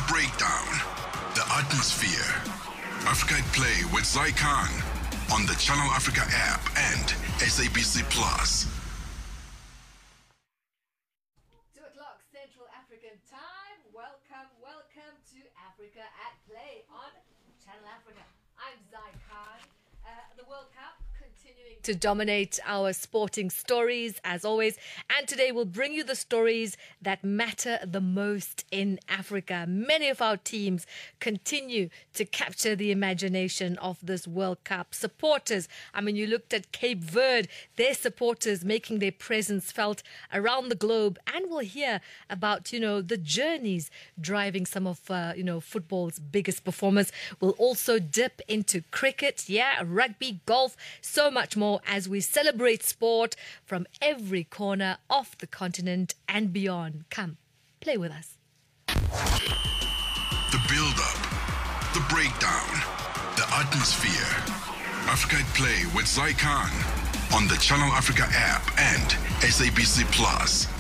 breakdown, the atmosphere. Africa at Play with Zai Khan on the Channel Africa app and SABC Plus. 2 o'clock Central African time. Welcome to Africa at Play on Channel Africa. I'm Zai Khan. The World Cup continuing to dominate our sporting stories as always. And today we'll bring you the stories that matter the most in Africa. Many of our teams continue to capture the imagination of this World Cup. Supporters, I mean, you looked at Cape Verde, their supporters making their presence felt around the globe. And we'll hear about, the journeys driving some of, football's biggest performers. We'll also dip into cricket, rugby, golf, so much more as we celebrate sport from every corner of the continent and beyond. Come, play with us. The build-up, the breakdown, the atmosphere. Africa at Play with Zai Khan on the Channel Africa app and SABC Plus.